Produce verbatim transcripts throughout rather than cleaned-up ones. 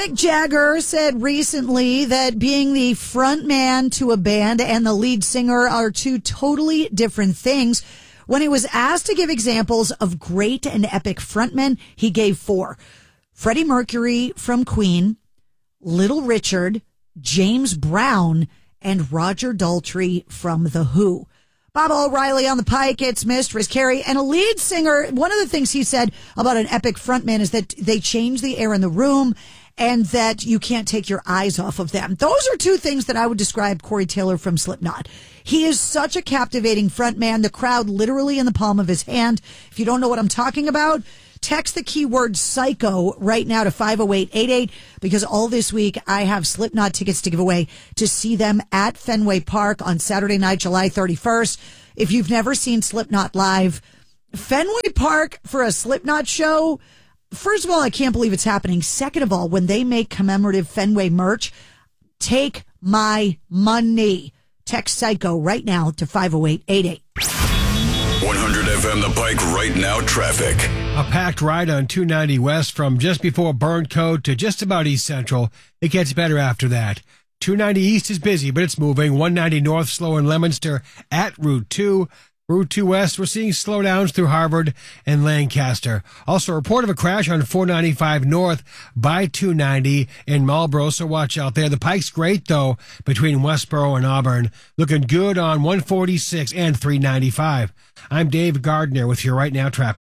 Mick Jagger said recently that being the front man to a band and the lead singer are two totally different things. When he was asked to give examples of great and epic frontmen, he gave four. Freddie Mercury from Queen, Little Richard, James Brown, and Roger Daltrey from The Who. Bob O'Reilly on the Pike, it's Mistress Carrie. And a lead singer, one of the things he said about an epic frontman is that they change the air in the room and that you can't take your eyes off of them. Those are two things that I would describe Corey Taylor from Slipknot. He is such a captivating frontman, the crowd literally in the palm of his hand. If you don't know what I'm talking about, text the keyword psycho right now to five oh eight eight eight because all this week I have Slipknot tickets to give away to see them at Fenway Park on Saturday night, July thirty-first. If you've never seen Slipknot live, Fenway Park for a Slipknot show, first of all, I can't believe it's happening. Second of all, when they make commemorative Fenway merch, take my money. Text psycho right now to five oh eight eight eight. one hundred F M The Pike right now traffic. A packed ride on two ninety West from just before Burncoat to just about East Central. It gets better after that. two ninety East is busy, but it's moving. one ninety North slow in Leominster at Route two. Route two West, we're seeing slowdowns through Harvard and Lancaster. Also, a report of a crash on four ninety-five North by two ninety in Marlboro, so watch out there. The Pike's great, though, between Westboro and Auburn. Looking good on one forty-six and three ninety-five. I'm Dave Gardner with your Right Now traffic.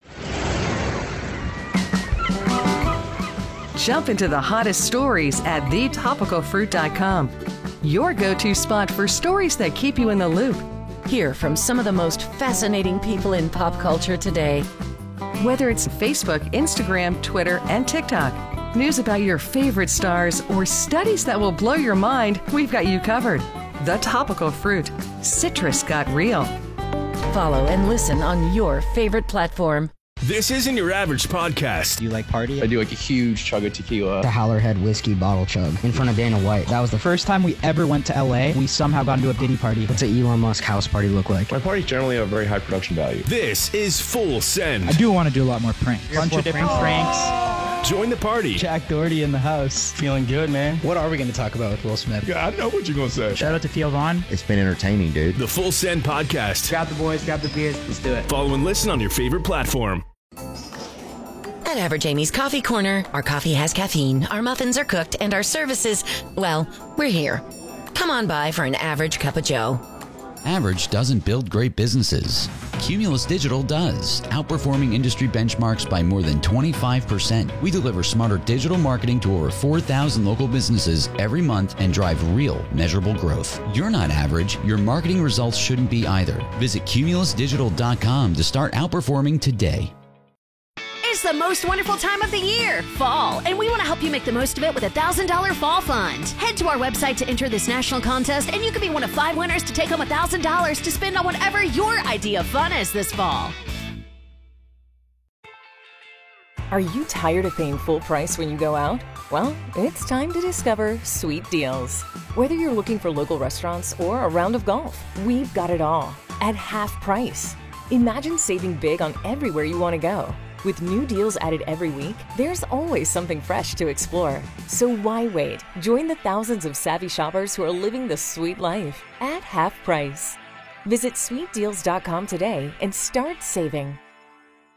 Jump into the hottest stories at the topical fruit dot com. Your go-to spot for stories that keep you in the loop. Hear from some of the most fascinating people in pop culture today. Whether it's Facebook, Instagram, Twitter, and TikTok, news about your favorite stars, or studies that will blow your mind, we've got you covered. The Topical Fruit. Citrus got real. Follow and listen on your favorite platform. This isn't your average podcast. Do you like party? I do like a huge chug of tequila. The Howlerhead whiskey bottle chug in front of Dana White. That was the first time we ever went to L A. We somehow got into a Diddy party. What's an Elon Musk house party look like? My parties generally have very high production value. This is Full Send. I do want to do a lot more pranks. A bunch of different pranks. Join the party. Jack Doherty in the house. Feeling good, man. What are we going to talk about with Will Smith? Yeah, I know what you're going to say. Shout out to Theo Vaughn. It's been entertaining, dude. The Full Send podcast. Grab the boys, grab the beers. Let's do it. Follow and listen on your favorite platform. At Average Amy's Coffee Corner, our coffee has caffeine, our muffins are cooked, and our services, well, we're here. Come on by for an average cup of joe. Average doesn't build great businesses. Cumulus Digital does, outperforming industry benchmarks by more than twenty-five percent. We deliver smarter digital marketing to over four thousand local businesses every month and drive real, measurable growth. You're not average. Your marketing results shouldn't be either. Visit cumulus digital dot com to start outperforming today. It's the most wonderful time of the year, fall, and we want to help you make the most of it with a one thousand dollars fall fund. Head to our website to enter this national contest, and you could be one of five winners to take home one thousand dollars to spend on whatever your idea of fun is this fall. Are you tired of paying full price when you go out? Well, it's time to discover Sweet Deals. Whether you're looking for local restaurants or a round of golf, we've got it all at half price. Imagine saving big on everywhere you want to go. With new deals added every week, there's always something fresh to explore. So why wait? Join the thousands of savvy shoppers who are living the sweet life at half price. Visit sweet deals dot com today and start saving.